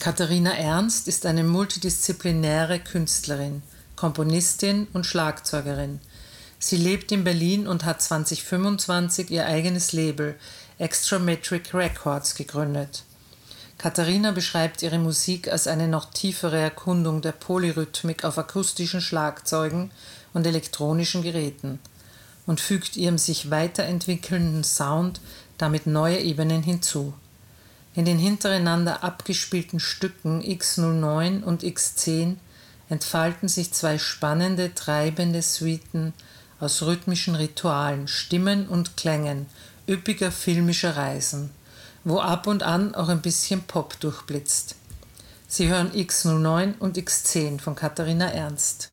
Katharina Ernst ist eine multidisziplinäre Künstlerin, Komponistin und Schlagzeugerin. Sie lebt in Berlin und hat 2025 ihr eigenes Label Extrametric Records gegründet. Katharina beschreibt ihre Musik als eine noch tiefere Erkundung der Polyrhythmik auf akustischen Schlagzeugen und elektronischen Geräten und fügt ihrem sich weiterentwickelnden Sound damit neue Ebenen hinzu. In den hintereinander abgespielten Stücken X09 und X10 entfalten sich zwei spannende, treibende Suiten aus rhythmischen Ritualen, Stimmen und Klängen üppiger filmischer Reisen, wo ab und an auch ein bisschen Pop durchblitzt. Sie hören X09 und X10 von Katharina Ernst.